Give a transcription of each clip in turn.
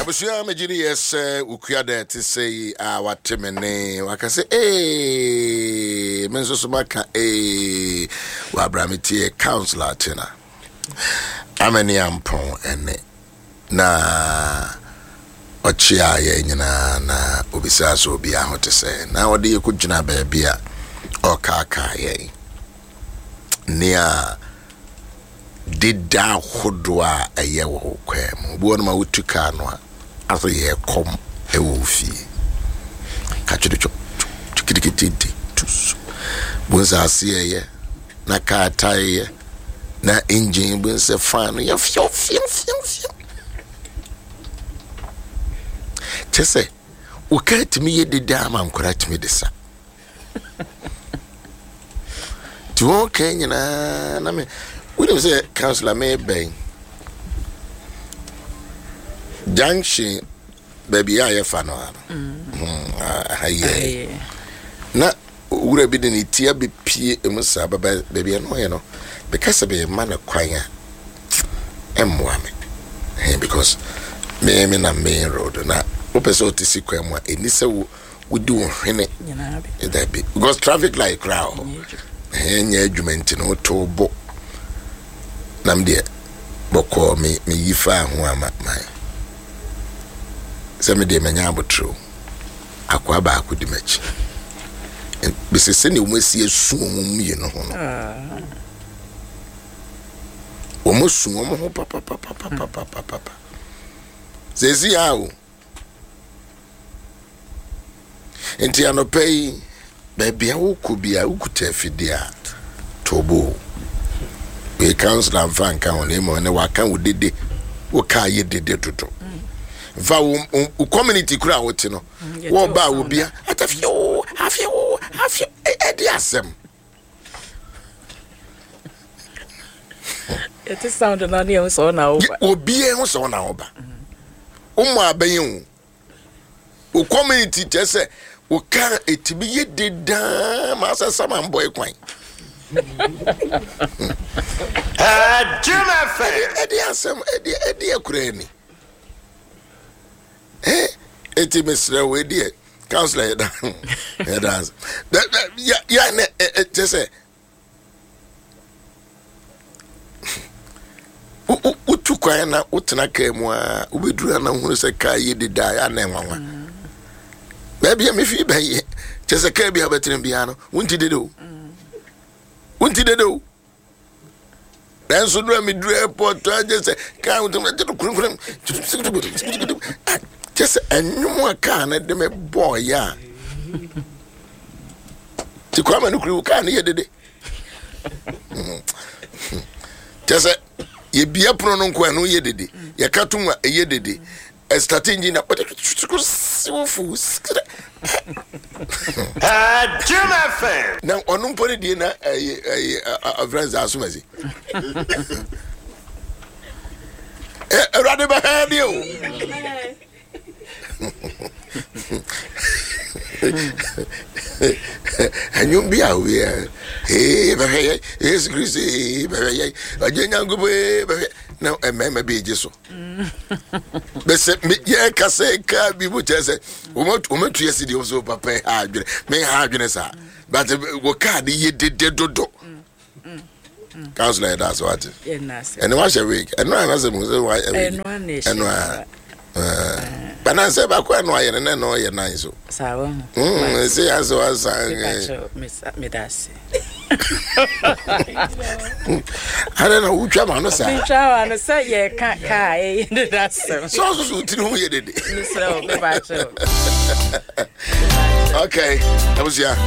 Abusia mejiri yes ukua de te say watemene waka say eh menso so maka wa bramiti counselor tena amani ampon ene na ochia ye nyina na obisa so obi ahote say na wode ye kugina ba bia okaka ye nia dida hodwa eye wo kwem bo no ma wutuka no aso ye kom e wo fie ka chudu chukidikiti tus bonza asiye na ka taye na engine bonse fan ye fio tese o ka timi ye dida ma nkora timi desa tu kenyina na me we say counselor may bang junction baby I fano na ura bi ni tia be pie emusa baba baby no you know because be man kwanya emwa me because me na main road na opeso tisi kwamwa eni se we do hwene that be because traffic like crowd enya adwumenti no to bo nam de boko me yifa ho ama mai se me de manya abotro akwa ba akudi machi bisese ne umasi esu omum ye no ho no omosu omum ho papa zezi awo enti anopei bebia ukubia ukutafidia tobo we counselor van kan on emo ne waka wodede wo ka ye dede toto va wo community kura wote no wo ba wo bia atafio afio edi asem it is sound na ne so na oba obi e so na oba umu abayin wo community tese wo ka etibi ye deda ma asasa man boy kwan Jumafe edi asem edi akurani eti mesra we di counselor ya dance ya ne just utu kwa na utena kemu a ubedura na hunu se ka ye dida ya na enwanwa baby me fi ba ye just ka bi abetre bia no wunti dedo then so do me do airport just count just enwuma ka na de me boy ya ti kwa manu kru ka na ye dede just ye bia pro no kwa no ye dede ye katumwa ye dede start engine na Jumafe na onum pori die na friends asumasi erade ba ha dio anyum bia we ba he yes Christ ba he agenya ngube ba na emema bi eje so bese ye kase ka bi bu chese umetu yesi di ozo papa ha adwene me ha adwene sa but wo card ye de dodo counselor that's what and what shall we and no answer mo say why and bananse ba kwa no aye ne no ye nan so sawa say aso asa me das I don't know who chama no sa. Chama no sa ye ka e das. So tinu hu ye dede. So me ba cho. Okay, that was ya.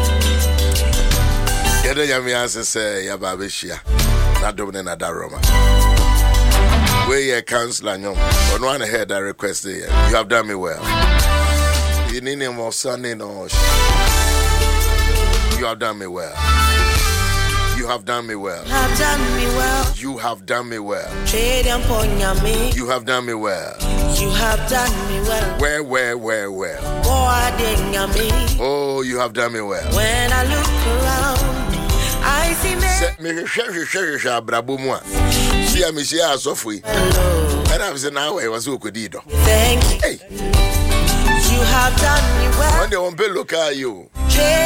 Yeda yami ase say ya ba be hia. Na domine na da Roma. Where ye counselor nyom. Ono an heard that request there. You have done me well. You need him more Sunday no. You have done me well. You have done me well. You have done me well. You have done me well. You have done me well. Where? Oh, you have done me well. When I look around, I see me. Me see a Michelle Sophie. And I was an hour, I was Okodido. Thank you. Hey, You have done me well. one day on Bello car you.